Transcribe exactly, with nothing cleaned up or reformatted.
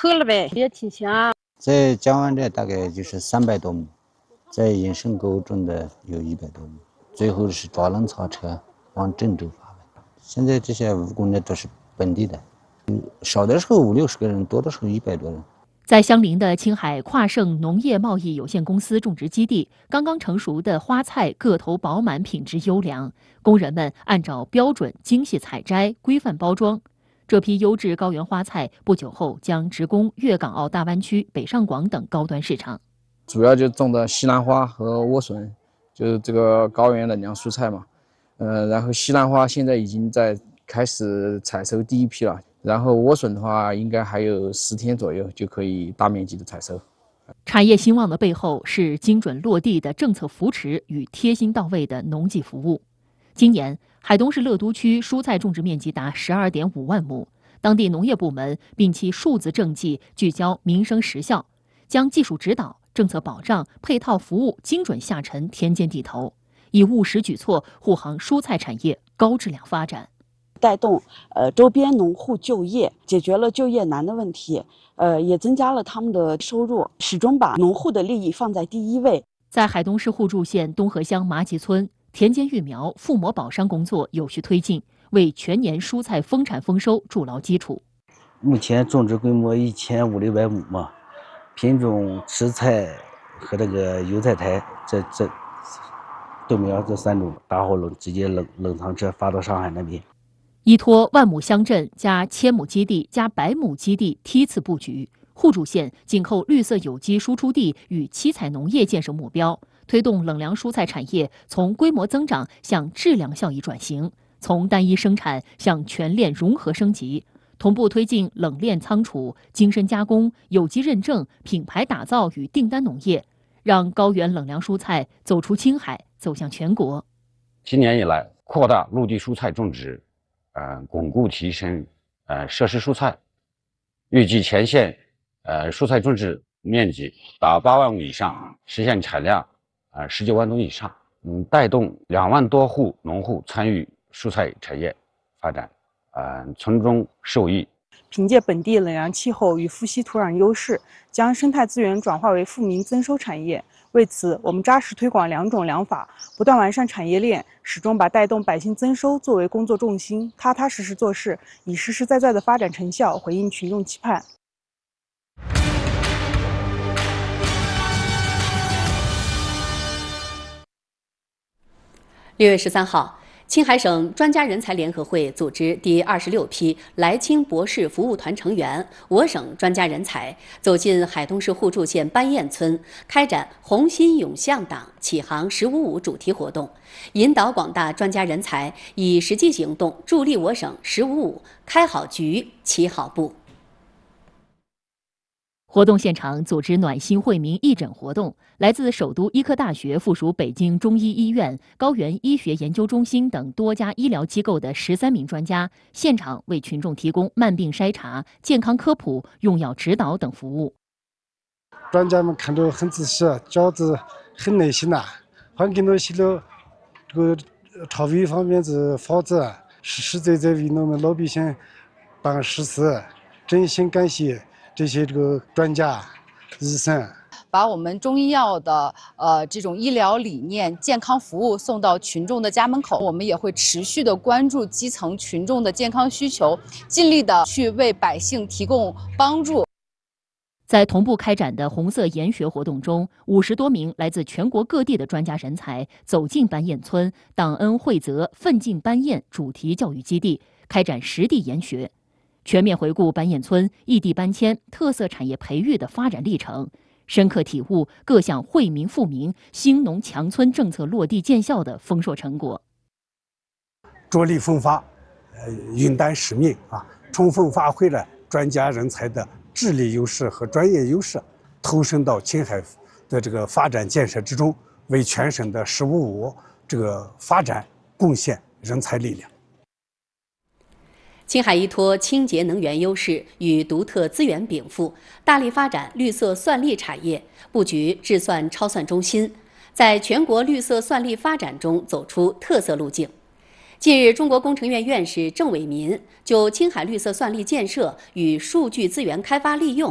厚了呗，也挺香。 在江湾这大概就是三百多亩，在引申沟种的有一百多亩，最后是抓轮草车往郑州发的。现在这些务工的都是本地的，少的时候五六十个人，多的时候一百多人。 在相邻的青海跨盛农业贸易有限公司种植基地，刚刚成熟的花菜个头饱满，品质优良。工人们按照标准精细采摘、规范包装。这批优质高原花菜不久后将直供粤港澳大湾区、北上广等高端市场。 主要就种的西兰花和莴笋，就是这个高原冷凉蔬菜嘛。呃，然后西兰花现在已经在开始采收第一批了。然后莴笋的话，应该还有十天左右就可以大面积的采收。 产业兴旺的背后是精准落地的政策扶持与贴心到位的农技服务。今年，海东市乐都区蔬菜种植面积达十二点五万亩，当地农业部门摒弃数字政绩，聚焦民生实效，将技术指导、政策保障、配套服务精准下沉田间地头，以务实举措护航蔬菜产业高质量发展。 带动呃周边农户就业，解决了就业难的问题，呃也增加了他们的收入，始终把农户的利益放在第一位。 在海东市互助县东河乡麻集村，田间育苗、覆膜保墒工作有序推进，为全年蔬菜丰产丰收筑牢基础。 目前种植规模一千五六百亩嘛，品种吃菜和这个油菜苔这这豆苗这三种，打好冷直接冷冷藏车发到上海那边。 依托万亩乡镇加千亩基地加百亩基地梯次布局，互助县紧扣绿色有机输出地与七彩农业建设目标，推动冷凉蔬菜产业从规模增长向质量效益转型，从单一生产向全链融合升级，同步推进冷链仓储、精深加工、有机认证、品牌打造与订单农业，让高原冷凉蔬菜走出青海，走向全国。 今年以来，扩大陆地蔬菜种植。呃，巩固提升呃设施蔬菜，预计全县呃蔬菜种植面积达八万亩以上，实现产量呃十九万吨以上，嗯，带动两万多户农户参与蔬菜产业发展，呃，从中受益。 凭借本地冷凉气候与富硒土壤优势，将生态资源转化为富民增收产业。为此，我们扎实推广两种粮法，不断完善产业链，始终把带动百姓增收作为工作重心，踏踏实实做事，以实实在在的发展成效回应群众期盼。 六月十三号。青海省专家人才联合会组织第二十六批来青博士服务团成员，我省专家人才走进海东市互助县班堰村，开展“红心涌向党，启航十五五”主题活动，引导广大专家人才以实际行动助力我省“十五五”开好局、起好步。 活动现场组织暖心惠民义诊活动，来自首都医科大学附属北京中医医院、高原医学研究中心等多家医疗机构的十三名专家，现场为群众提供慢病筛查、健康科普、用药指导等服务。 专家们看着很仔细，教子很耐心呐，还给我写了这个朝卫方面的法子，实实在在为我们老百姓办实事，真心感谢这些这个专家医生， 把我们中医药的呃这种医疗理念、健康服务送到群众的家门口。我们也会持续的关注基层群众的健康需求，尽力的去为百姓提供帮助。 在同步开展的红色研学活动中，五十多名来自全国各地的专家人才走进班堰村党恩惠泽奋进班堰主题教育基地，开展实地研学。全面回顾班堰村异地搬迁、特色产业培育的发展历程，深刻体悟各项惠民富民、兴农强村政策落地见效的丰硕成果。 着力奋发，呃，勇担使命啊，充分发挥了专家人才的智力优势和专业优势，投身到青海的这个发展建设之中，为全省的“十五五”这个发展贡献人才力量。 青海依托清洁能源优势与独特资源禀赋，大力发展绿色算力产业，布局制算超算中心，在全国绿色算力发展中走出特色路径。近日，中国工程院院士郑伟民就青海绿色算力建设与数据资源开发利用